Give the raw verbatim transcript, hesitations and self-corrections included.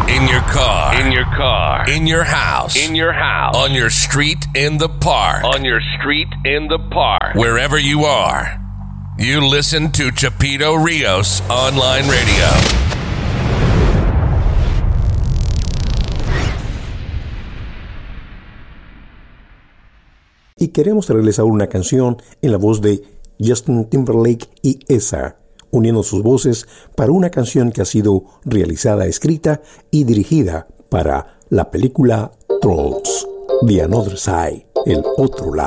In your car. In your car. In your house. In your house. On your street, in the park. On your street, in the park. Wherever you are, you listen to Chapito Rios Online Radio. Y queremos realizar una canción en la voz de Justin Timberlake y Esa, uniendo sus voces para una canción que ha sido realizada, escrita y dirigida para la película Trolls, The Another Side, el otro lado.